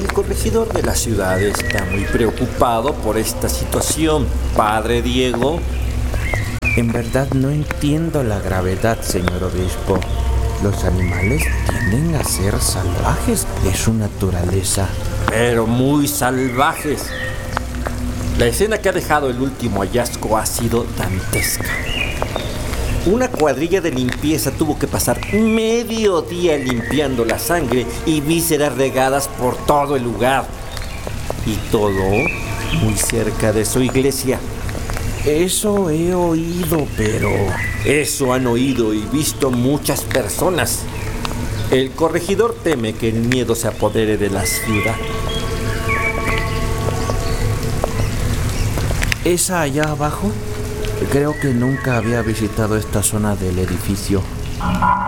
El corregidor de la ciudad está muy preocupado por esta situación. Padre Diego. En verdad no entiendo la gravedad, señor obispo. Los animales tienden a ser salvajes, es su naturaleza. Pero muy salvajes. La escena que ha dejado el último hallazgo ha sido dantesca. Una cuadrilla de limpieza tuvo que pasar medio día limpiando la sangre y vísceras regadas por todo el lugar. Y todo muy cerca de su iglesia. Eso he oído, pero... Eso han oído y visto muchas personas. El corregidor teme que el miedo se apodere de la ciudad. ¿Esa allá abajo? Creo que nunca había visitado esta zona del edificio.